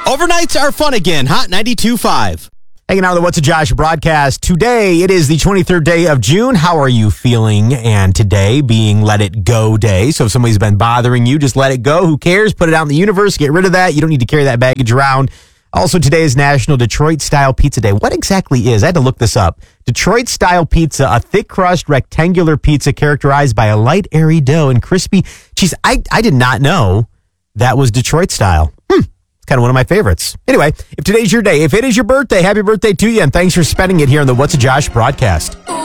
Overnights are fun again. Hot 92.5. Hanging out on the What's a Josh broadcast. Today, it is the 23rd day of June. How are you feeling? And today being Let It Go Day. So if somebody's been bothering you, just let it go. Who cares? Put it out in the universe. Get rid of that. You don't need to carry that baggage around. Also, today is National Detroit-Style Pizza Day. What exactly is? I had to look this up. Detroit-style pizza, a thick-crust rectangular pizza characterized by a light, airy dough and crispy cheese. I did not know that was Detroit-style. Kind of one of my favorites. Anyway, if today's your day, if it is your birthday, happy birthday to you, and thanks for spending it here on the What's a Josh broadcast.